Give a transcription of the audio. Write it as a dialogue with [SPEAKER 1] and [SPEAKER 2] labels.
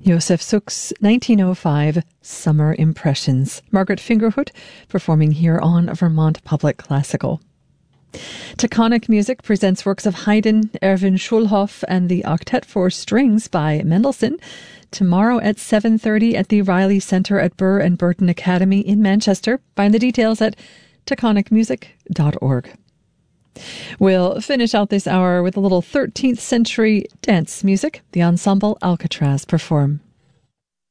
[SPEAKER 1] Josef Suk's 1905 Summer Impressions. Margaret Fingerhut performing here on Vermont Public Classical. Taconic Music presents works of Haydn, Erwin Schulhoff, and the Octet for Strings by Mendelssohn tomorrow at 7:30 at the Riley Centre at Burr and Burton Academy in Manchester. Find the details at taconicmusic.org. We'll finish out this hour with a little 13th century dance music. The ensemble Alcatraz perform